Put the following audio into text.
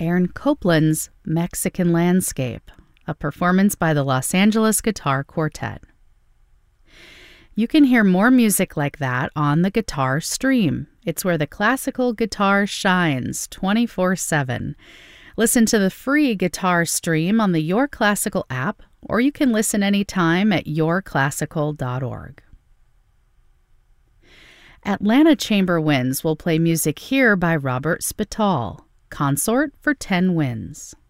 Aaron Copland's Mexican Landscape, a performance by the Los Angeles Guitar Quartet. You can hear more music like that on the Guitar Stream. It's where the classical guitar shines 24/7. Listen to the free Guitar Stream on the Your Classical app, or you can listen anytime at yourclassical.org. Atlanta Chamber Winds will play music here by Robert Spital, Consort for 10 Winds.